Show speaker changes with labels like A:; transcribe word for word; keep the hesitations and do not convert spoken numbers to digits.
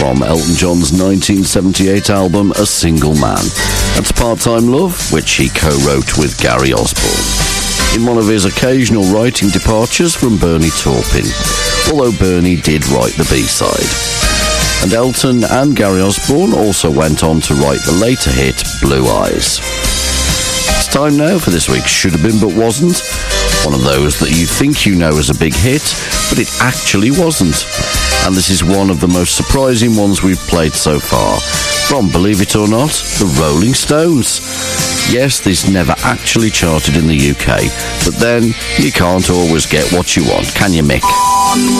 A: from Elton John's nineteen seventy-eight album A Single Man. That's Part-Time Love, which he co-wrote with Gary Osborne, in one of his occasional writing departures from Bernie Taupin, although Bernie did write the B-side. And Elton and Gary Osborne also went on to write the later hit Blue Eyes. It's time now for this week's Should Have Been But Wasn't, one of those that you think you know as a big hit, but it actually wasn't. And this is one of the most surprising ones we've played so far, from, believe it or not, the Rolling Stones. Yes, this never actually charted in the U K, but then you can't always get what you want, can you, Mick?